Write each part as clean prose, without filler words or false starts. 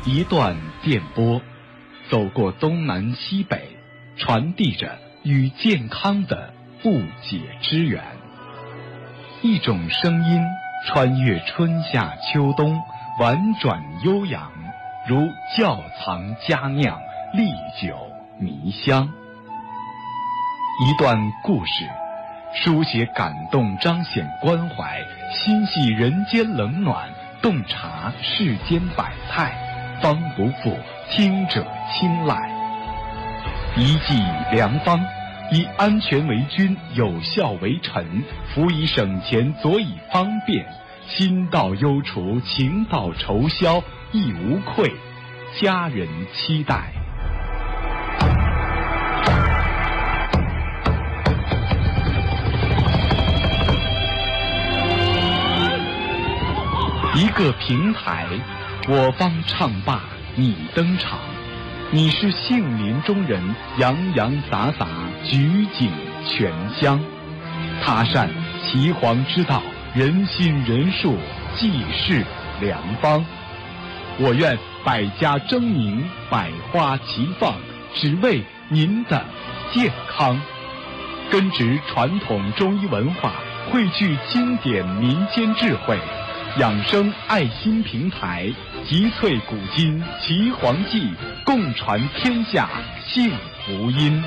一段电波，走过东南西北，传递着与健康的不解之缘。一种声音穿越春夏秋冬，婉转悠扬，如窖藏佳酿，历久弥香。一段故事，书写感动，彰显关怀，心系人间冷暖，洞察世间百态，方不负听者青睐。一剂良方，以安全为君，有效为臣，辅以省钱，佐以方便，心到忧除，情到愁消，亦无愧，家人期待。一个平台，我方唱罢你登场，你是杏林中人，洋洋洒洒，举景全香。他善岐黄之道，人心人术，济世良方。我愿百家争鸣，百花齐放，只为您的健康。根植传统中医文化，汇聚经典民间智慧，养生爱心平台，集萃古今岐黄记，共传天下幸福音。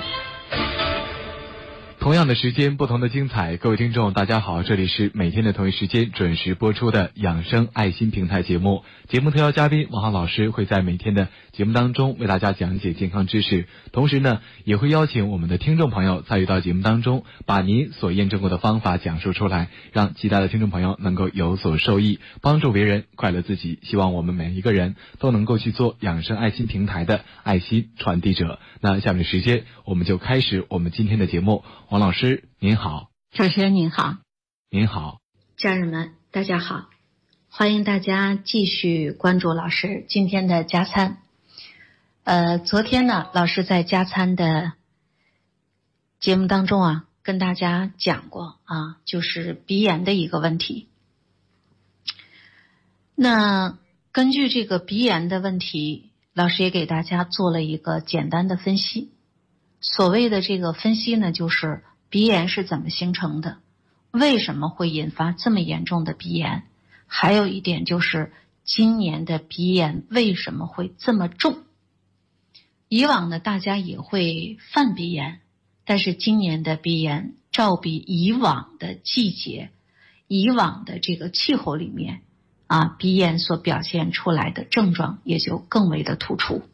同样的时间，不同的精彩。各位听众大家好，这里是每天的同一时间准时播出的养生爱心平台节目。节目特邀嘉宾王浩老师会在每天的节目当中为大家讲解健康知识，同时呢也会邀请我们的听众朋友参与到节目当中，把您所验证过的方法讲述出来，让其他的听众朋友能够有所受益，帮助别人，快乐自己。希望我们每一个人都能够去做养生爱心平台的爱心传递者。那下面的时间我们就开始我们今天的节目。王老师您好。 主持人您好。 您好。 家人们大家好，欢迎大家继续关注老师今天的加餐。昨天呢，老师在加餐的节目当中跟大家讲过就是鼻炎的一个问题。那根据这个鼻炎的问题，老师也给大家做了一个简单的分析。所谓的这个分析呢，就是鼻炎是怎么形成的，为什么会引发这么严重的鼻炎，还有一点就是今年的鼻炎为什么会这么重。以往呢，大家也会犯鼻炎，但是今年的鼻炎照比以往的季节，以往的这个气候里面鼻炎所表现出来的症状也就更为的突出。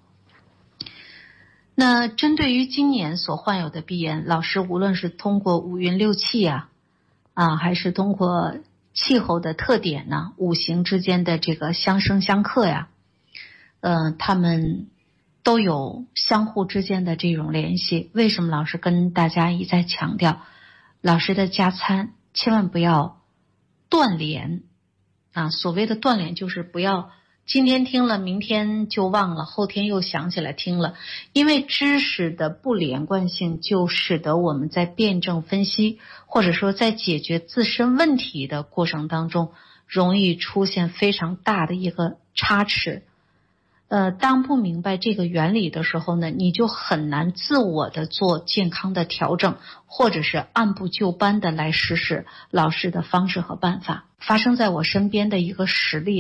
那针对于今年所患有的鼻炎，老师无论是通过五运六气还是通过气候的特点五行之间的这个相生相克他们都有相互之间的这种联系。为什么老师跟大家一再强调，老师的加餐千万不要断联所谓的断联就是不要今天听了明天就忘了，后天又想起来听了。因为知识的不连贯性就使得我们在辩证分析或者说在解决自身问题的过程当中容易出现非常大的一个差池。当不明白这个原理的时候呢，你就很难自我的做健康的调整，或者是按部就班的来实施老师的方式和办法。发生在我身边的一个实例